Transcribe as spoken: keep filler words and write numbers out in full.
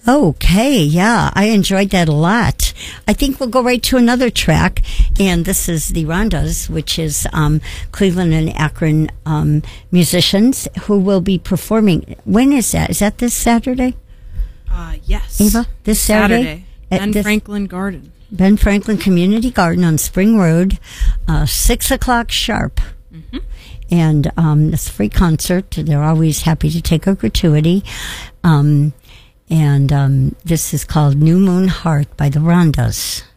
Okay, yeah, I enjoyed that a lot. I think we'll go right to another track, and this is the Rondas, which is um, Cleveland and Akron um, musicians who will be performing. When is that? Is that this Saturday? Uh, yes. Eva, this Saturday? Saturday. Ben this, Franklin Garden. Ben Franklin Community Garden on Spring Road, uh, six o'clock sharp. Mm-hmm. And um, it's a free concert. They're always happy to take a gratuity. Um, and um, this is called New Moon Heart by the Rondas.